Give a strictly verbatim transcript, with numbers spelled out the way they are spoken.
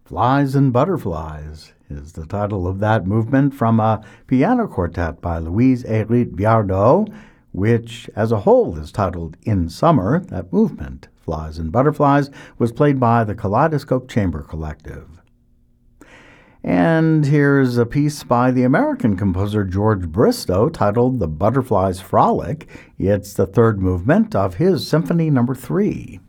Flies and Butterflies is the title of that movement from a piano quartet by Louise Hérite Viardot, which as a whole is titled In Summer. That movement, Flies and Butterflies, was played by the Kaleidoscope Chamber Collective. And here's a piece by the American composer George Bristow titled The Butterfly's Frolic. It's the third movement of his Symphony Number Three.